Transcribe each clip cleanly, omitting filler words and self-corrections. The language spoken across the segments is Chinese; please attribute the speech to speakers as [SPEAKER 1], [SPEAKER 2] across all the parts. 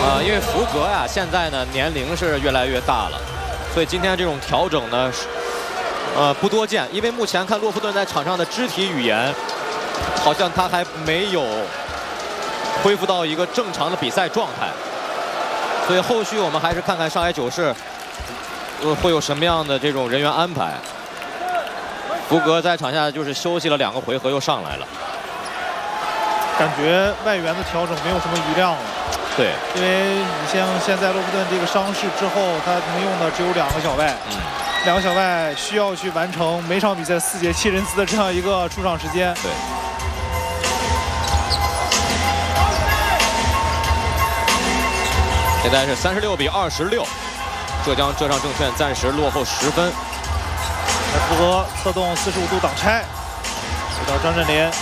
[SPEAKER 1] 因为福格呀，现在呢年龄是越来越大了，所以今天这种调整呢，不多见。因为目前看洛夫顿在场上的肢体语言，好像他还没有恢复到一个正常的比赛状态，所以后续我们还是看看上海九世会有什么样的这种人员安排。福格在场下就是休息了2个回合，又上来了。
[SPEAKER 2] 感觉外援的调整没有什么余量了。
[SPEAKER 1] 对，
[SPEAKER 2] 因为你像现在洛夫顿这个伤势之后，他能用的只有2个小外，2个小外需要去完成每场比赛4节7人次的这样一个出场时间。
[SPEAKER 1] 对。现在是36比26，浙江浙上证券暂时落后10分。
[SPEAKER 2] 福格侧动45度挡拆，给到张镇麟。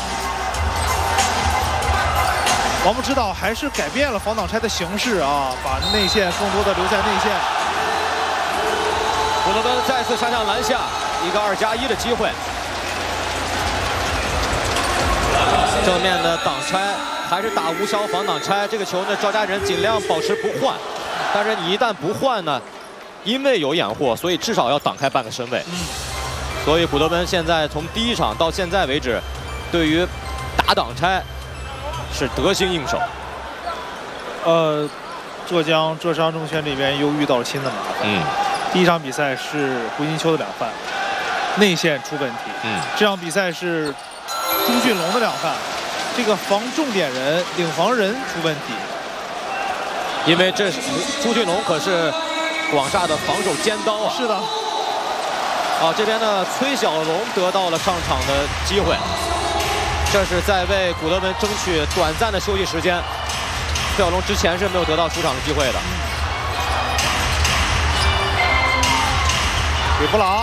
[SPEAKER 2] 王木指导还是改变了防挡拆的形式啊，把内线更多的留在内线。
[SPEAKER 1] 古德温再次杀向篮下，一个2+1的机会。正面的挡拆还是打无效防挡拆，这个球呢赵家人尽量保持不换，但是你一旦不换呢，因为有掩护，所以至少要挡开半个身位。所以古德温现在从第1场到现在为止，对于打挡拆是得心应手。
[SPEAKER 2] 浙江浙商证券这边又遇到了新的麻烦。第1场比赛是胡金秋的2犯，内线出问题。这场比赛是朱俊龙的2犯，这个防重点人、领防人出问题。
[SPEAKER 1] 因为这朱俊龙可是广厦的防守尖刀啊。
[SPEAKER 2] 是的。
[SPEAKER 1] 这边呢，崔小龙得到了上场的机会，这是在为古德温争取短暂的休息时间。崔小龙之前是没有得到出场的机会的。
[SPEAKER 2] 给布朗，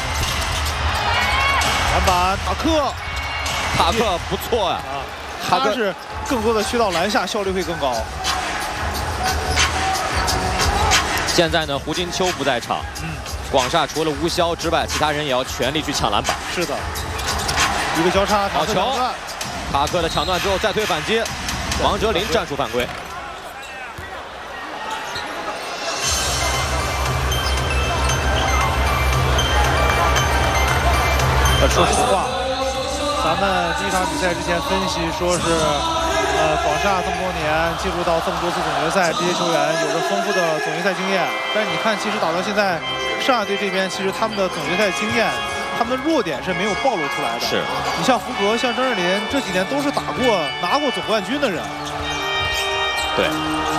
[SPEAKER 2] 篮板，塔克
[SPEAKER 1] 不错呀。
[SPEAKER 2] 他是更多的去到篮下，效率会更高。
[SPEAKER 1] 现在呢，胡金秋不在场。广厦除了吴骁之外，其他人也要全力去抢篮板。
[SPEAKER 2] 是的，一个交叉，
[SPEAKER 1] 好球！塔克的抢断之后再推反击，王哲林战术犯规。
[SPEAKER 2] 说实话，咱们第1场比赛之前分析说是，广厦这么多年进入到这么多次总决赛，这些球员有着丰富的总决赛经验。但是你看，其实打到现在，上海队这边其实他们的总决赛经验，他们的弱点是没有暴露出来的。
[SPEAKER 1] 是，
[SPEAKER 2] 你像福格、像张镇麟，这几年都是拿过总冠军的人。
[SPEAKER 1] 对，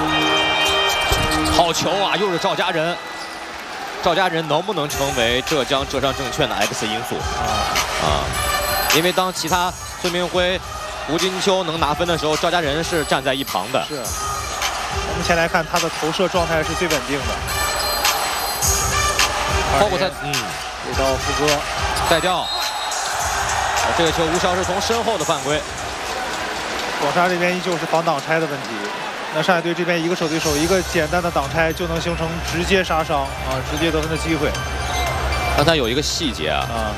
[SPEAKER 1] 好球啊！又是赵家人。赵家人能不能成为浙江浙商证券的 X 因素？因为当其他孙铭徽、胡金秋能拿分的时候，赵家人是站在一旁的。
[SPEAKER 2] 是。目前来看，他的投射状态是最稳定的。
[SPEAKER 1] 包括他，
[SPEAKER 2] 给到福哥，
[SPEAKER 1] 带掉。这个球吴骁是从身后的犯规。
[SPEAKER 2] 广厦这边依旧是防挡拆的问题。那上海队这边一个手对手，一个简单的挡拆就能形成直接杀伤直接得分的机会。
[SPEAKER 1] 刚才有一个细节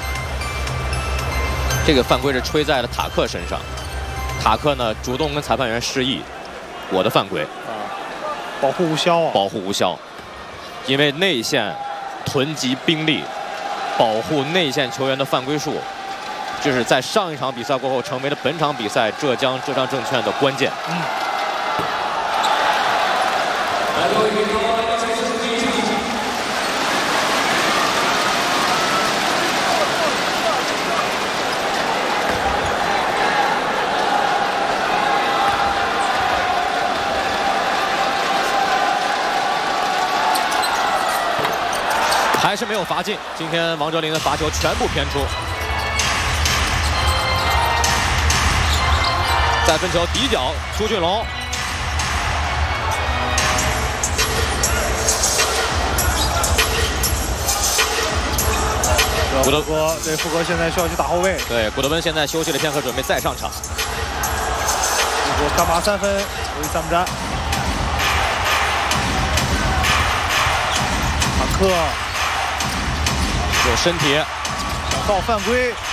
[SPEAKER 1] 这个犯规是吹在了塔克身上，塔克呢主动跟裁判员示意，我的犯规
[SPEAKER 2] 保护吴骁
[SPEAKER 1] 保护吴骁，因为内线囤积兵力，保护内线球员的犯规数，这是在上一场比赛过后成为了本场比赛浙江浙商证券的关键。还是没有罚进，今天王哲林的罚球全部偏出。再分球底角，朱俊龙。
[SPEAKER 2] 古德哥对福格现在需要去打后卫。
[SPEAKER 1] 对，古德温现在休息了片刻，准备再上场。
[SPEAKER 2] 福格干嘛3分？为3不沾。塔克
[SPEAKER 1] 有身体，
[SPEAKER 2] 到犯规，